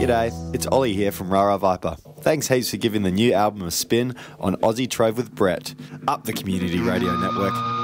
G'day, it's Ollie here from Rara Viper. Thanks heaps for giving the new album a spin on Aussie Trove with Brett. Up the Community Radio Network.